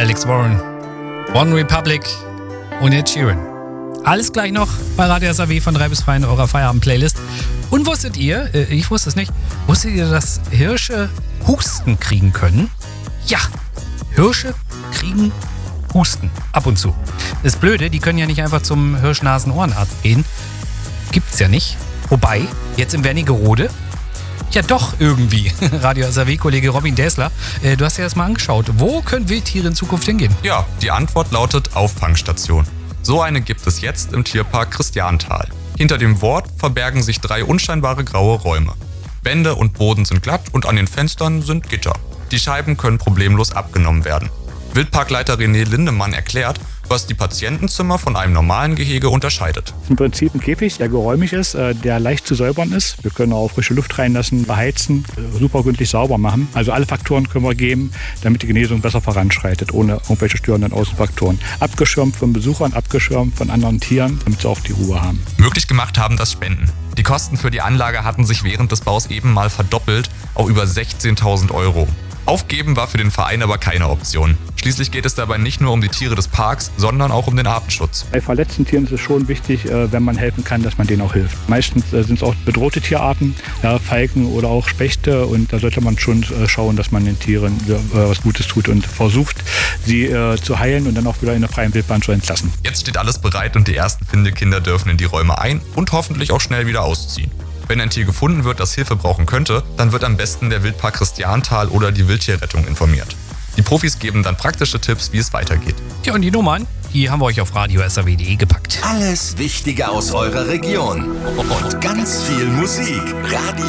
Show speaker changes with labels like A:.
A: Alex Warren, One Republic und Ed Sheeran. Alles gleich noch bei Radio SAW von 3 bis 2 in eurer Feierabend-Playlist. Und wusstet ihr, ich wusste es nicht, wusstet ihr, dass Hirsche Husten kriegen können? Ja, Hirsche kriegen Husten, ab und zu. Das Blöde, die können ja nicht einfach zum Hirsch-Nasen-Ohrenarzt gehen. Gibt's ja nicht. Wobei, jetzt in Wernigerode, ja doch irgendwie. Radio SAW-Kollege Robin Däsler, du hast dir das mal angeschaut. Wo können Wildtiere in Zukunft hingehen?
B: Ja, die Antwort lautet Auffangstation. So eine gibt es jetzt im Tierpark Christianthal. Hinter dem Wort verbergen sich 3 unscheinbare graue Räume. Wände und Boden sind glatt und an den Fenstern sind Gitter. Die Scheiben können problemlos abgenommen werden. Wildparkleiter René Lindemann erklärt, was die Patientenzimmer von einem normalen Gehege unterscheidet.
C: Im Prinzip ein Käfig, der geräumig ist, der leicht zu säubern ist. Wir können auch frische Luft reinlassen, beheizen, super gründlich sauber machen. Also alle Faktoren können wir geben, damit die Genesung besser voranschreitet, ohne irgendwelche störenden Außenfaktoren. Abgeschirmt von Besuchern, abgeschirmt von anderen Tieren, damit sie auch die Ruhe haben.
B: Möglich gemacht haben das Spenden. Die Kosten für die Anlage hatten sich während des Baus eben mal verdoppelt auf über 16.000 Euro. Aufgeben war für den Verein aber keine Option. Schließlich geht es dabei nicht nur um die Tiere des Parks, sondern auch um den Artenschutz.
C: Bei verletzten Tieren ist es schon wichtig, wenn man helfen kann, dass man denen auch hilft. Meistens sind es auch bedrohte Tierarten, ja, Falken oder auch Spechte. Und da sollte man schon schauen, dass man den Tieren was Gutes tut und versucht, sie zu heilen und dann auch wieder in der freien Wildbahn zu entlassen.
B: Jetzt steht alles bereit und die ersten Findekinder dürfen in die Räume ein und hoffentlich auch schnell wieder ausziehen. Wenn ein Tier gefunden wird, das Hilfe brauchen könnte, dann wird am besten der Wildpark Christianthal oder die Wildtierrettung informiert. Die Profis geben dann praktische Tipps, wie es weitergeht.
A: Ja, und die Nummern, die haben wir euch auf radiosaw.de gepackt.
D: Alles Wichtige aus eurer Region und ganz viel Musik. Radio